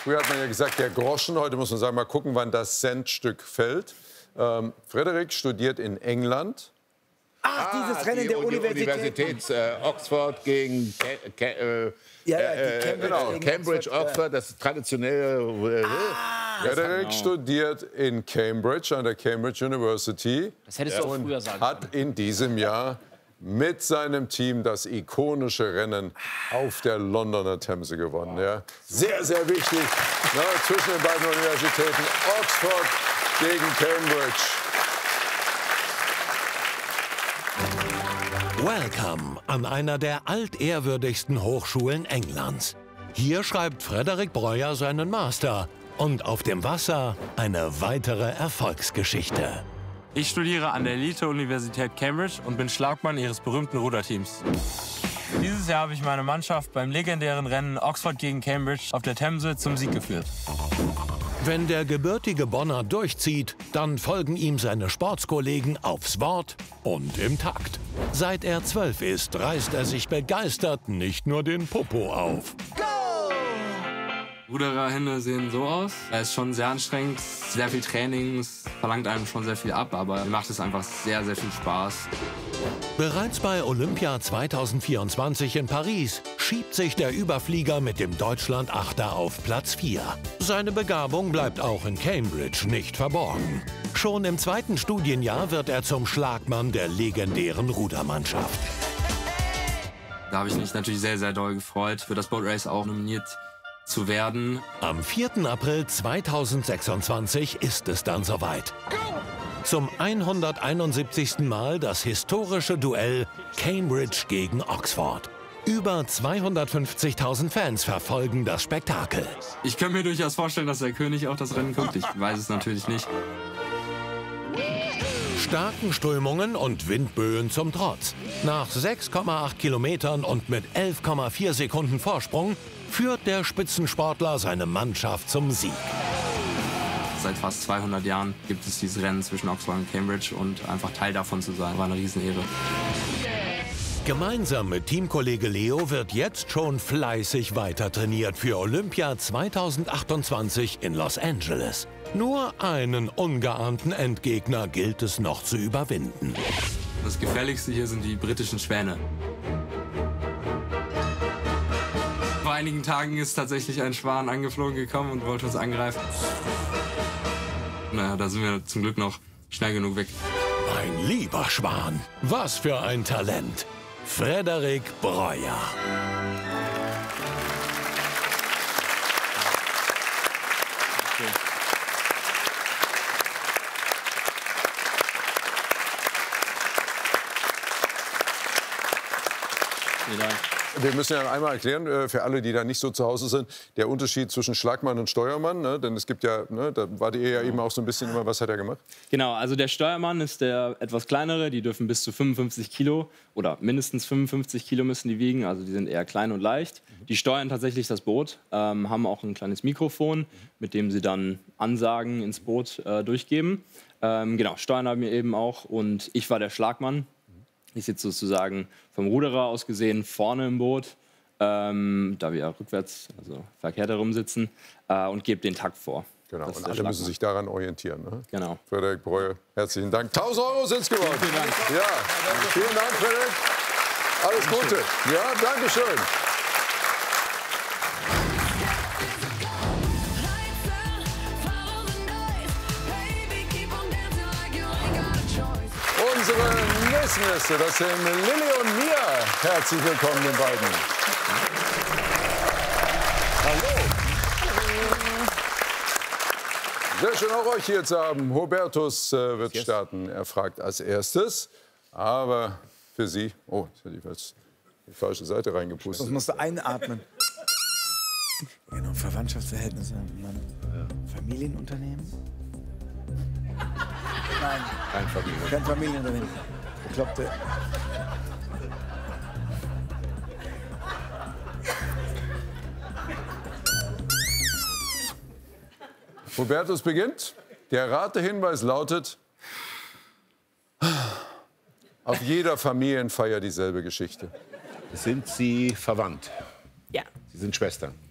Früher hat man ja gesagt, der Groschen. Heute muss man sagen, mal gucken, wann das Centstück fällt. Frederik studiert in England. Ach, dieses Rennen der Universität. Oxford gegen Cambridge, Oxford, das traditionelle. Frederik studiert in Cambridge, an der Cambridge University. Das hättest du auch früher sagen können. Hat in diesem Jahr mit seinem Team das ikonische Rennen auf der Londoner Themse gewonnen. Ja. Sehr, sehr wichtig, zwischen den beiden Universitäten. Oxford gegen Cambridge. Welcome an einer der altehrwürdigsten Hochschulen Englands. Hier schreibt Frederik Breuer seinen Master und auf dem Wasser eine weitere Erfolgsgeschichte. Ich studiere an der Elite-Universität Cambridge und bin Schlagmann ihres berühmten Ruderteams. Dieses Jahr habe ich meine Mannschaft beim legendären Rennen Oxford gegen Cambridge auf der Themse zum Sieg geführt. Wenn der gebürtige Bonner durchzieht, dann folgen ihm seine Sportskollegen aufs Wort und im Takt. Seit er 12 ist, reißt er sich begeistert nicht nur den Popo auf. Rudererhände sehen so aus. Es ist schon sehr anstrengend, sehr viel Training, es verlangt einem schon sehr viel ab, aber mir macht es einfach sehr, sehr viel Spaß. Bereits bei Olympia 2024 in Paris schiebt sich der Überflieger mit dem Deutschland-Achter auf Platz 4. Seine Begabung bleibt auch in Cambridge nicht verborgen. Schon im zweiten Studienjahr wird er zum Schlagmann der legendären Rudermannschaft. Da habe ich mich natürlich sehr, sehr doll gefreut, für das Boat Race auch nominiert zu werden. Am 4. April 2026 ist es dann soweit. Zum 171. Mal das historische Duell Cambridge gegen Oxford. Über 250.000 Fans verfolgen das Spektakel. Ich kann mir durchaus vorstellen, dass der König auch das Rennen guckt. Ich weiß es natürlich nicht. Starken Strömungen und Windböen zum Trotz. Nach 6,8 Kilometern und mit 11,4 Sekunden Vorsprung führt der Spitzensportler seine Mannschaft zum Sieg. Seit fast 200 Jahren gibt es dieses Rennen zwischen Oxford und Cambridge und einfach Teil davon zu sein, war eine Riesenehre. Gemeinsam mit Teamkollege Leo wird jetzt schon fleißig weiter trainiert für Olympia 2028 in Los Angeles. Nur einen ungeahnten Endgegner gilt es noch zu überwinden. Das Gefährlichste hier sind die britischen Schwäne. Vor einigen Tagen ist tatsächlich ein Schwan angeflogen gekommen und wollte uns angreifen. Naja, da sind wir zum Glück noch schnell genug weg. Mein lieber Schwan, was für ein Talent. Frederik Breuer. Vielen Dank. Wir müssen ja einmal erklären, für alle, die da nicht so zu Hause sind, der Unterschied zwischen Schlagmann und Steuermann. Ne? Denn es gibt ja, da wart ihr ja eben auch so ein bisschen immer, was hat er gemacht? Genau, also der Steuermann ist der etwas kleinere, die dürfen bis zu 55 Kilo oder mindestens 55 Kilo müssen die wiegen, also die sind eher klein und leicht. Die steuern tatsächlich das Boot, haben auch ein kleines Mikrofon, mit dem sie dann Ansagen ins Boot durchgeben. Genau, steuern haben wir eben auch und ich war der Schlagmann. Ich sitze sozusagen vom Ruderer aus gesehen vorne im Boot, da wir ja rückwärts, also verkehrt herum sitzen, und gebe den Takt vor. Genau, und alle müssen sich daran orientieren. Ne? Genau. Frederik Breuer, herzlichen Dank. 1.000 € sind es geworden. Vielen Dank. Ja, vielen Dank, Frederik. Alles Gute. Ja, danke schön. Unsere nächsten Gäste, das sind Lilly und Mia. Herzlich willkommen, den beiden. Hallo. Sehr schön, auch euch hier zu haben. Hubertus wird starten. Er fragt als erstes. Aber für Sie... Oh, jetzt hätte ich jetzt die falsche Seite reingepustet. Das musst du einatmen. Genau, Verwandtschaftsverhältnisse. Familienunternehmen? Nein. Kein Familienunternehmen. Bekloppte. Hubertus beginnt. Der Ratehinweis lautet: Auf jeder Familienfeier dieselbe Geschichte. Sind Sie verwandt? Ja. Sie sind Schwestern.